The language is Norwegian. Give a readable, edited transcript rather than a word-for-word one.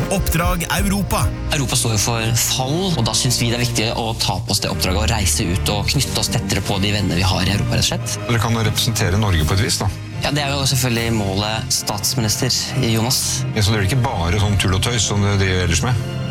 Oppdrag Europa. Europa står jo for fall, og da synes vi det er viktig å ta på oss det oppdraget og reise ut og knytte oss tettere på de venner vi har i Europa, rett og slett. Dere kan representere Norge på et vis, da. Ja, det er jo selvfølgelig målet statsminister Jonas. Ja, så det er ikke bare sånn tull og tøys som det driver ellers med?